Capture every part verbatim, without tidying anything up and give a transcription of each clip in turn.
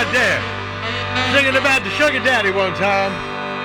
right there. Singing about the sugar daddy one time.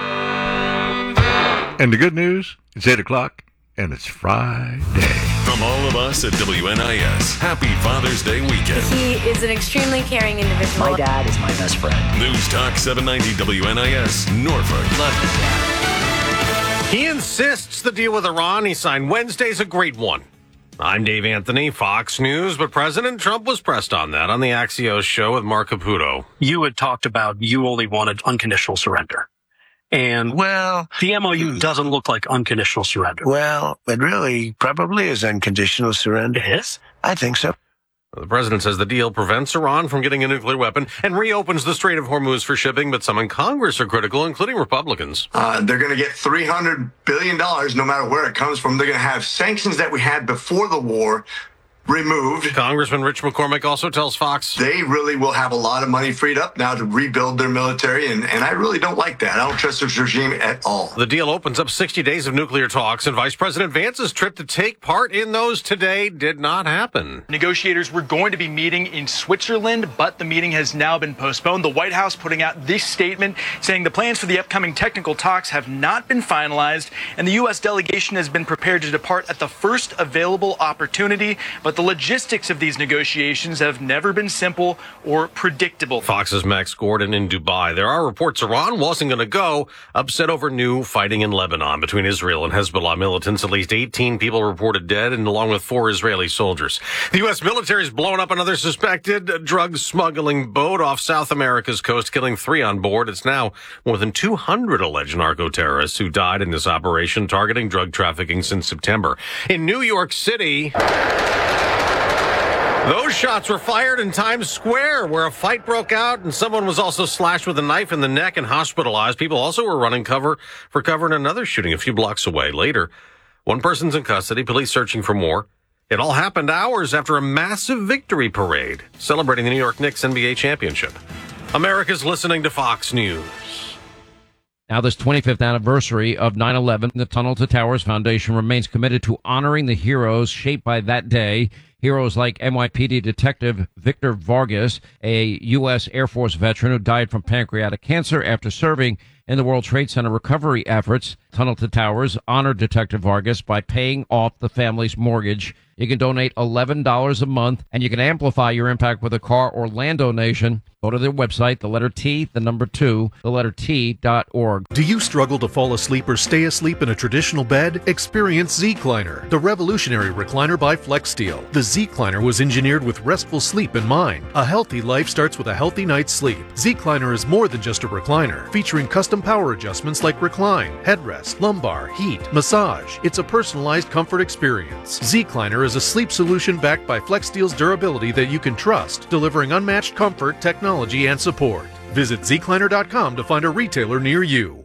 And the good news, it's eight o'clock, and it's Friday. From all of us at W N I S, happy Father's Day weekend. He is an extremely caring individual. My dad is my best friend. News Talk seven ninety W N I S, Norfolk. Love you, Dad. He insists the deal with Iran he signed Wednesday's a great one. I'm Dave Anthony, Fox News, but President Trump was pressed on that on the Axios show with Mark Caputo. You had talked about you only wanted unconditional surrender. And well, the M O U doesn't look like unconditional surrender. Well, it really probably is unconditional surrender. It is? I think so. The president says the deal prevents Iran from getting a nuclear weapon and reopens the Strait of Hormuz for shipping, but some in Congress are critical, including Republicans. Uh, they're going to get three hundred billion dollars no matter where it comes from. They're going to have sanctions that we had before the war removed. Congressman Rich McCormick also tells Fox they really will have a lot of money freed up now to rebuild their military, and, and I really don't like that. I don't trust this regime at all. The deal opens up sixty days of nuclear talks, and Vice President Vance's trip to take part in those today did not happen. Negotiators were going to be meeting in Switzerland, but the meeting has now been postponed. The White House putting out this statement saying the plans for the upcoming technical talks have not been finalized, and the U S delegation has been prepared to depart at the first available opportunity, but the logistics of these negotiations have never been simple or predictable. Fox's Max Gordon in Dubai. There are reports Iran wasn't going to go, upset over new fighting in Lebanon between Israel and Hezbollah militants. At least eighteen people reported dead, and along with four Israeli soldiers. The U S military has blown up another suspected drug smuggling boat off South America's coast, killing three on board. It's now more than two hundred alleged narco-terrorists who died in this operation targeting drug trafficking since September. In New York City, those shots were fired in Times Square, where a fight broke out and someone was also slashed with a knife in the neck and hospitalized. People also were running cover for cover in another shooting a few blocks away. Later, one person's in custody, police searching for more. It all happened hours after a massive victory parade celebrating the New York Knicks N B A championship. America's listening to Fox News. Now, this twenty-fifth anniversary of nine eleven, the Tunnel to Towers Foundation remains committed to honoring the heroes shaped by that day. Heroes like N Y P D Detective Victor Vargas, a U S Air Force veteran who died from pancreatic cancer after serving in the World Trade Center recovery efforts. Tunnel to Towers honored Detective Vargas by paying off the family's mortgage. You can donate eleven dollars a month, and you can amplify your impact with a car or land donation. Go to their website, the letter T, the number two, the letter T dot org. Do you struggle to fall asleep or stay asleep in a traditional bed? Experience Z-Cliner, the revolutionary recliner by FlexSteel. The Z-Cliner was engineered with restful sleep in mind. A healthy life starts with a healthy night's sleep. Z-Cliner is more than just a recliner, featuring custom power adjustments like recline, headrest, lumbar, heat, massage. It's a personalized comfort experience. Z-Cliner is a sleep solution backed by FlexSteel's durability that you can trust, delivering unmatched comfort, technology, and support. Visit Z Cliner dot com to find a retailer near you.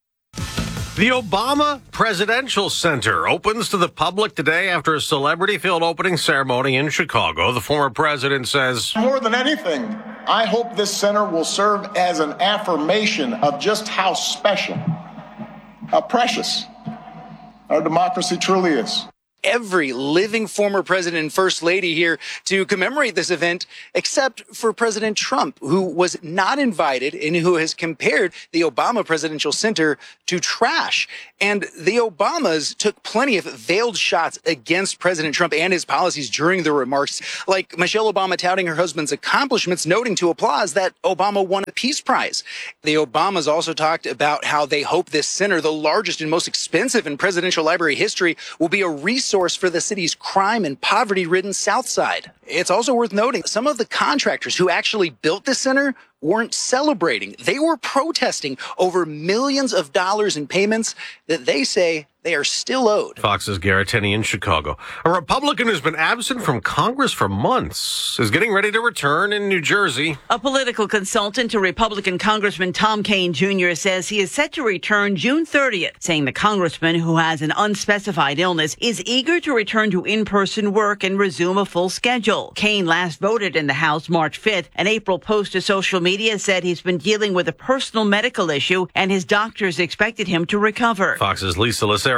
The Obama Presidential Center opens to the public today after a celebrity-filled opening ceremony in Chicago. The former president says, more than anything, I hope this center will serve as an affirmation of just how special, how precious our democracy truly is. Every living former president and first lady here to commemorate this event, except for President Trump, who was not invited and who has compared the Obama Presidential Center to trash. And the Obamas took plenty of veiled shots against President Trump and his policies during the remarks, like Michelle Obama touting her husband's accomplishments, noting to applause that Obama won a Peace Prize. The Obamas also talked about how they hope this center, the largest and most expensive in presidential library history, will be a resource for the city's crime and poverty-ridden South Side. It's also worth noting some of the contractors who actually built this center weren't celebrating. They were protesting over millions of dollars in payments that they say they are still owed. Fox's Garrett Tenney in Chicago. A Republican who's been absent from Congress for months is getting ready to return in New Jersey. A political consultant to Republican Congressman Tom Kean Junior says he is set to return June thirtieth, saying the congressman, who has an unspecified illness, is eager to return to in-person work and resume a full schedule. Kean last voted in the House March fifth. An April post to social media said he's been dealing with a personal medical issue and his doctors expected him to recover. Fox's Lisa Lacera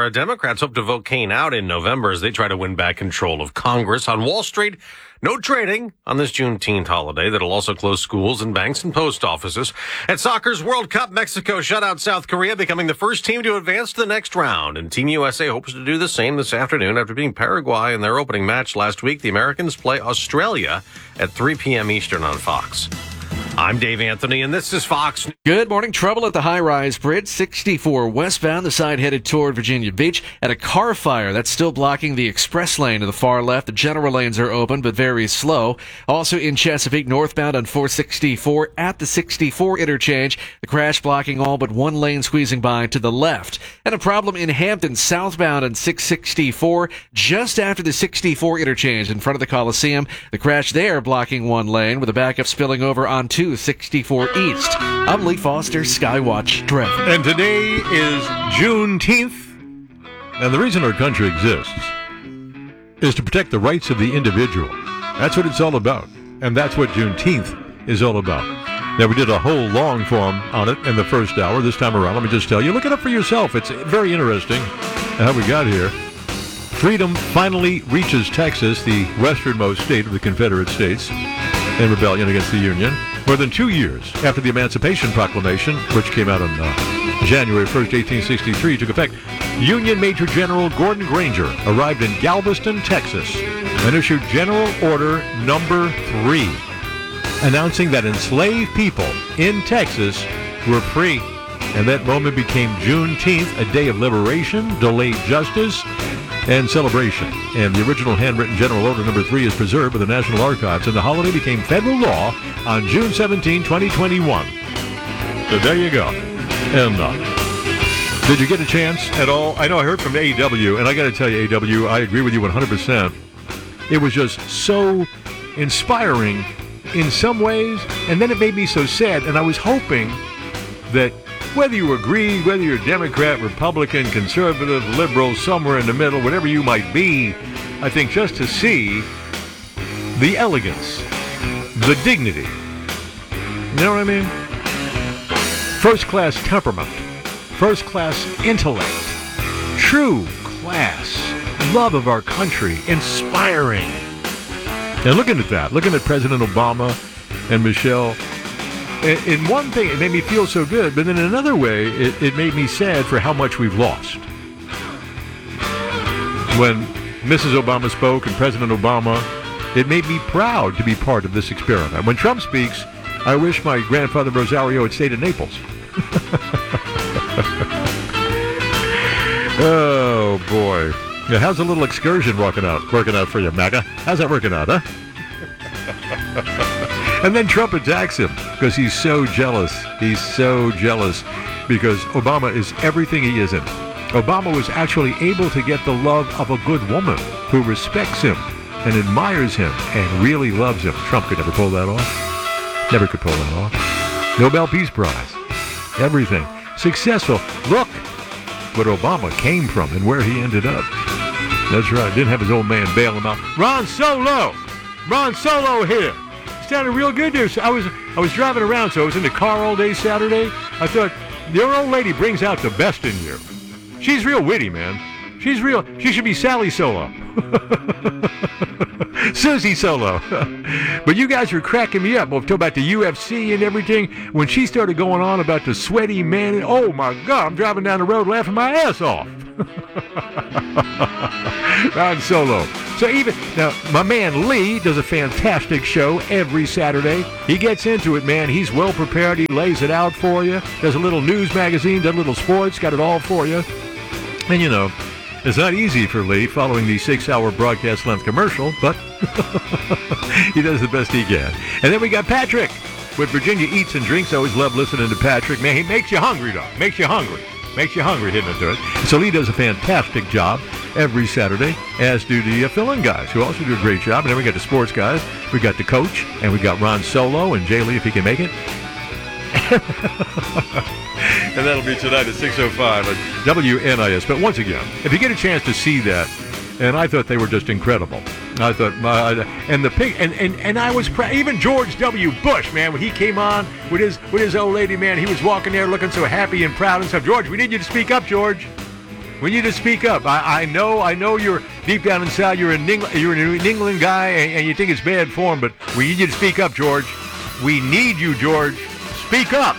there. Democrats hope to vote Kaine out in November as they try to win back control of Congress. On Wall Street, no trading on this Juneteenth holiday that'll also close schools and banks and post offices. At soccer's World Cup, Mexico shut out South Korea, becoming the first team to advance to the next round. And Team U S A hopes to do the same this afternoon after beating Paraguay in their opening match last week. The Americans play Australia at three p.m. Eastern on Fox. I'm Dave Anthony, and this is Fox. Good morning. Trouble at the high-rise bridge, sixty-four westbound, the side headed toward Virginia Beach. At a car fire that's still blocking the express lane to the far left. The general lanes are open, but very slow. Also in Chesapeake, northbound on four sixty-four at the sixty-four interchange. The crash blocking all but one lane squeezing by to the left. And a problem in Hampton, southbound on six sixty-four, just after the sixty-four interchange in front of the Coliseum. The crash there blocking one lane with a backup spilling over onto sixty-four East. I'm Lee Foster, Skywatch traffic. And today is Juneteenth. And the reason our country exists is to protect the rights of the individual. That's what it's all about. And that's what Juneteenth is all about. Now, we did a whole long form on it in the first hour. This time around, let me just tell you, look it up for yourself. It's very interesting how we got here. Freedom finally reaches Texas, the westernmost state of the Confederate States, in rebellion against the Union. More than two years after the Emancipation Proclamation, which came out on uh, January first, eighteen sixty-three, took effect, Union Major General Gordon Granger arrived in Galveston, Texas, and issued General Order Number Three, announcing that enslaved people in Texas were free. And that moment became Juneteenth, a day of liberation, delayed justice, and celebration. And the original handwritten General Order Number Three is preserved by the National Archives, and the holiday became federal law on June seventeenth, twenty twenty-one. So there you go. And uh, did you get a chance at all? I know I heard from A E W, and I got to tell you, A E W, I agree with you one hundred percent. It was just so inspiring in some ways, and then it made me so sad, and I was hoping that whether you agree, whether you're Democrat, Republican, conservative, liberal, somewhere in the middle, whatever you might be, I think just to see the elegance, the dignity, you know what I mean? First-class temperament, first-class intellect, true class, love of our country, inspiring. And looking at that, looking at President Obama and Michelle, in one thing, it made me feel so good, but in another way, it, it made me sad for how much we've lost. When Missus Obama spoke and President Obama, it made me proud to be part of this experiment. When Trump speaks, I wish my grandfather Rosario had stayed in Naples. Oh, boy. Yeah, how's a little excursion working out, working out for you, MAGA? How's that working out, huh? And then Trump attacks him because he's so jealous. He's so jealous because Obama is everything he isn't. Obama was actually able to get the love of a good woman who respects him and admires him and really loves him. Trump could never pull that off. Never could pull that off. Nobel Peace Prize. Everything. Successful. Look what Obama came from and where he ended up. That's right. Didn't have his old man bail him out. Ron Solo! Ron Solo here! Sounded real good there. So I was I was driving around, so I was in the car all day Saturday. I thought, your old lady brings out the best in you. She's real witty, man. She's real. She should be Sally Solo. Susie Solo. But you guys were cracking me up. We'll talk about the U F C and everything. When she started going on about the sweaty man, oh my God, I'm driving down the road laughing my ass off. Ron Solo. So even, now, my man Lee does a fantastic show every Saturday. He gets into it, man. He's well prepared. He lays it out for you. Does a little news magazine, does a little sports, got it all for you. And, you know, it's not easy for Lee following the six-hour broadcast length commercial, but he does the best he can. And then we got Patrick with Virginia Eats and Drinks. I always love listening to Patrick. Man, he makes you hungry, though. Makes you hungry. Makes you hungry hitting into it. So Lee does a fantastic job every Saturday, as do the uh, fill-in guys, who also do a great job. And then we got the sports guys. We got the coach, and we got Ron Solo and Jay Lee, if he can make it. And that'll be tonight at six oh five at W N I S. But once again, if you get a chance to see that, and I thought they were just incredible. I thought, uh, and the pig, and, and, and I was proud. Even George W. Bush, man, when he came on with his with his old lady, man, he was walking there looking so happy and proud and stuff. George, we need you to speak up, George. We need to speak up. I, I know, I know you're deep down inside. You're a Ning, you're a New England guy, and, and you think it's bad form. But we need you to speak up, George. We need you, George. Speak up.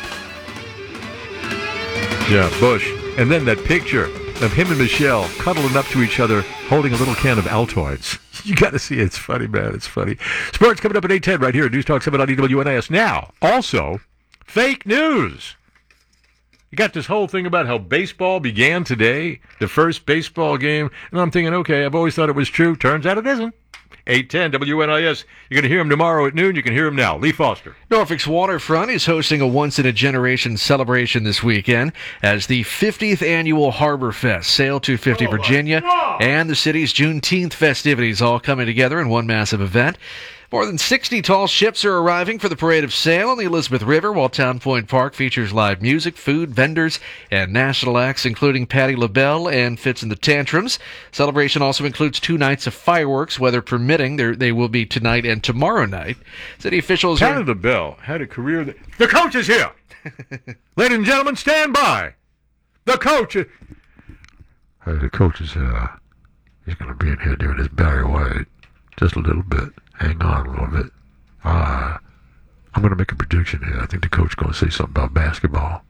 Yeah, Bush. And then that picture of him and Michelle cuddling up to each other, holding a little can of Altoids. You got to see it. It's funny, man. It's funny. Sports coming up at eight ten right here at News Talk seven ninety W N I S. Now, also, fake news. You got this whole thing about how baseball began today, the first baseball game, and I'm thinking, okay, I've always thought it was true. Turns out it isn't. eight ten W N I S. You're going to hear him tomorrow at noon. You can hear him now. Lee Foster. Norfolk's waterfront is hosting a once-in-a-generation celebration this weekend as the fiftieth annual Harbor Fest, Sail two fifty Oh, Virginia, and the city's Juneteenth festivities all coming together in one massive event. More than sixty tall ships are arriving for the Parade of Sail on the Elizabeth River, while Town Point Park features live music, food, vendors, and national acts, including Patti LaBelle and Fitz and the Tantrums. Celebration also includes two nights of fireworks, weather permitting. There, they will be tonight and tomorrow night. City officials Patti are... LaBelle had a career that... The coach is here! Ladies and gentlemen, stand by! The coach is... Hey, the coach is here. He's going to be in here doing his Barry White. Just a little bit. Hang on a little bit. Uh, I'm going to make a prediction here. I think the coach is going to say something about basketball.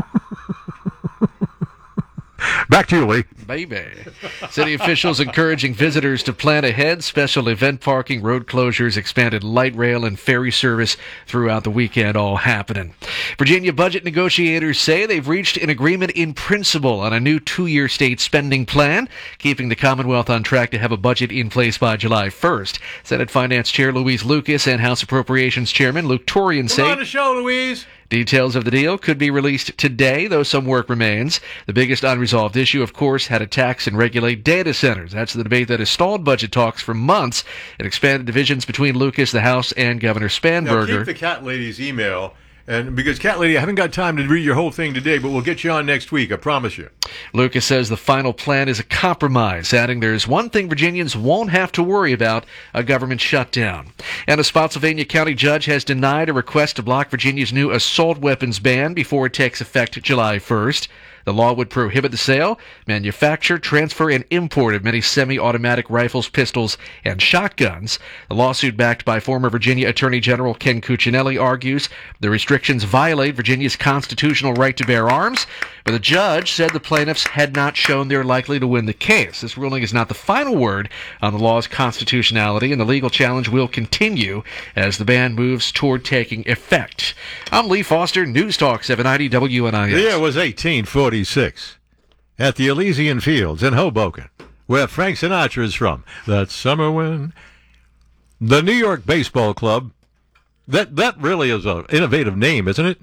Back to you, Lee. Baby. City officials encouraging visitors to plan ahead. Special event parking, road closures, expanded light rail, and ferry service throughout the weekend all happening. Virginia budget negotiators say they've reached an agreement in principle on a new two-year state spending plan, keeping the Commonwealth on track to have a budget in place by July first. Senate Finance Chair Louise Lucas and House Appropriations Chairman Luke Torian say... Come on the show, Louise. Details of the deal could be released today, though some work remains. The biggest unresolved issue, of course, how to tax and regulate data centers. That's the debate that has stalled budget talks for months and expanded divisions between Lucas, the House, and Governor Spanberger. Now, keep the Cat Lady's email, and because Cat Lady, I haven't got time to read your whole thing today, but we'll get you on next week, I promise you. Lucas says the final plan is a compromise, adding there's one thing Virginians won't have to worry about, a government shutdown. And a Spotsylvania County judge has denied a request to block Virginia's new assault weapons ban before it takes effect July first. The law would prohibit the sale, manufacture, transfer, and import of many semi-automatic rifles, pistols, and shotguns. The lawsuit, backed by former Virginia Attorney General Ken Cuccinelli, argues the restrictions violate Virginia's constitutional right to bear arms, but the judge said the plaintiffs had not shown they're likely to win the case. This ruling is not the final word on the law's constitutionality, and the legal challenge will continue as the ban moves toward taking effect. I'm Lee Foster, News Talk seven ninety W N I S. The year was eighteen forty-six at the Elysian Fields in Hoboken, where Frank Sinatra is from. That summer when the New York Baseball Club, that that really is an innovative name, isn't it?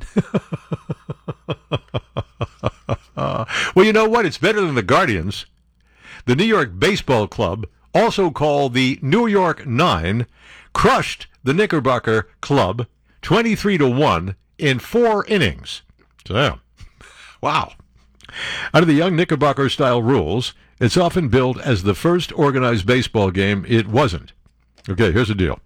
Well, you know what? It's better than the Guardians. The New York Baseball Club, also called the New York Nine, crushed the Knickerbocker Club twenty-three to one in four innings. So, wow. Under the young Knickerbocker-style rules, it's often billed as the first organized baseball game. It wasn't. Okay, here's the deal.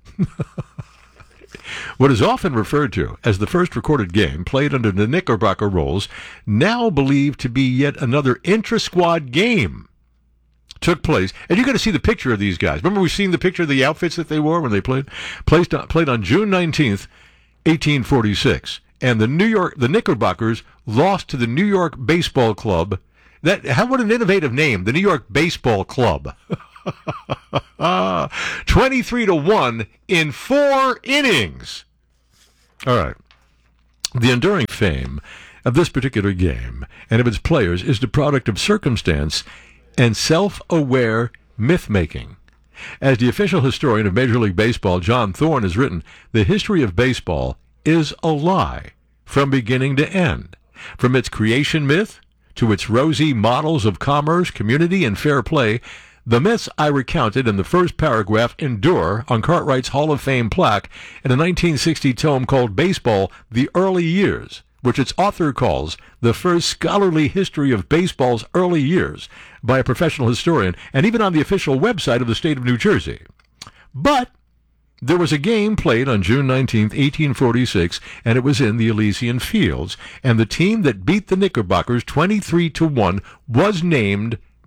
What is often referred to as the first recorded game played under the Knickerbocker rules, now believed to be yet another intra-squad game, took place. And you got to see the picture of these guys. Remember, we've seen the picture of the outfits that they wore when they played? Played on, played on June nineteenth, eighteen forty-six. And the New York, the Knickerbockers lost to the New York Baseball Club. That, how, what an innovative name, the New York Baseball Club. twenty-three to one in four innings. All right. The enduring fame of this particular game and of its players is the product of circumstance and self-aware myth-making. As the official historian of Major League Baseball, John Thorne, has written, the history of baseball is a lie from beginning to end. From its creation myth to its rosy models of commerce, community, and fair play, the myths I recounted in the first paragraph endure on Cartwright's Hall of Fame plaque in a nineteen sixty tome called Baseball, The Early Years, which its author calls the first scholarly history of baseball's early years by a professional historian, and even on the official website of the state of New Jersey. But there was a game played on June nineteenth, eighteen forty-six, and it was in the Elysian Fields, and the team that beat the Knickerbockers twenty-three to one was named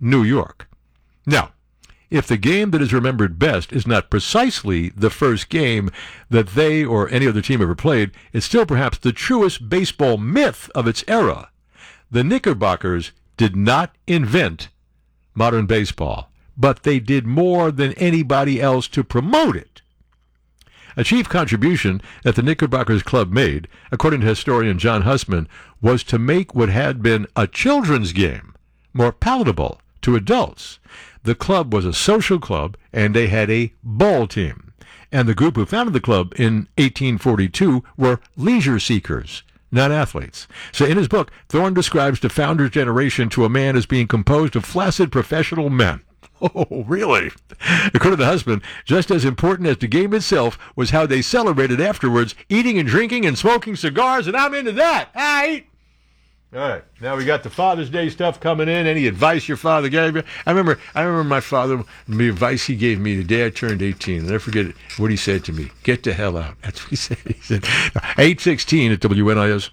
New York. Now, if the game that is remembered best is not precisely the first game that they or any other team ever played, it's still perhaps the truest baseball myth of its era. The Knickerbockers did not invent modern baseball, but they did more than anybody else to promote it. A chief contribution that the Knickerbockers Club made, according to historian John Hussman, was to make what had been a children's game more palatable to adults. The club was a social club, and they had a ball team. And the group who founded the club in eighteen forty-two were leisure seekers, not athletes. So in his book, Thorne describes the founder's generation to a man as being composed of flaccid professional men. Oh, really? According to the husband, just as important as the game itself was how they celebrated afterwards, eating and drinking and smoking cigars, and I'm into that. All right. All right. Now we got the Father's Day stuff coming in. Any advice your father gave you? I remember I remember my father, the advice he gave me the day I turned eighteen. I'll never forget what he said to me. Get the hell out. That's what he said. He said, eight sixteen at W N I S.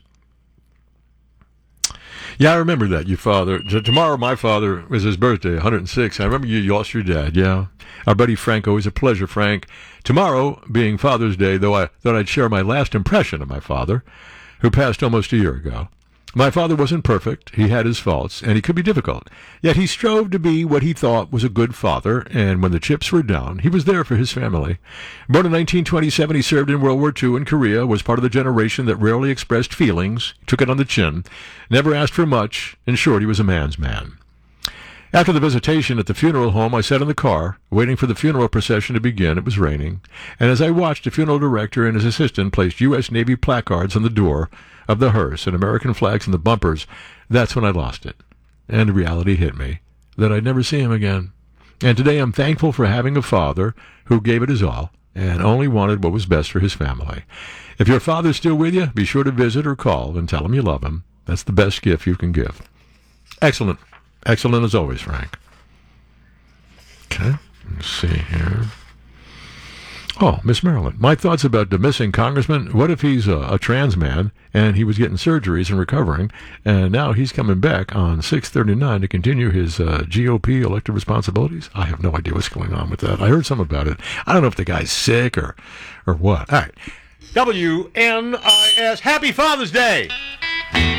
Yeah, I remember that, your father. Tomorrow, my father, was his birthday, one hundred six. I remember you lost your dad, yeah. Our buddy Frank, always a pleasure, Frank. Tomorrow, being Father's Day, though I thought I'd share my last impression of my father, who passed almost a year ago. My father wasn't perfect. He had his faults, and he could be difficult. Yet he strove to be what he thought was a good father, and when the chips were down, he was there for his family. Born in nineteen twenty-seven, he served in World War Two in Korea, was part of the generation that rarely expressed feelings, took it on the chin, never asked for much. In short, he was a man's man. After the visitation at the funeral home, I sat in the car, waiting for the funeral procession to begin. It was raining, and as I watched, the funeral director and his assistant placed U S Navy placards on the door of the hearse and American flags in the bumpers, that's when I lost it. And reality hit me that I'd never see him again. And today I'm thankful for having a father who gave it his all and only wanted what was best for his family. If your father's still with you, be sure to visit or call and tell him you love him. That's the best gift you can give. Excellent. Excellent as always, Frank. Okay, let's see here. Oh, Miss Marilyn, my thoughts about the missing congressman. What if he's a, a trans man and he was getting surgeries and recovering, and now he's coming back on six thirty-nine to continue his uh, G O P elected responsibilities? I have no idea what's going on with that. I heard some about it. I don't know if the guy's sick or, or what. All right. W N I S, Happy Father's Day!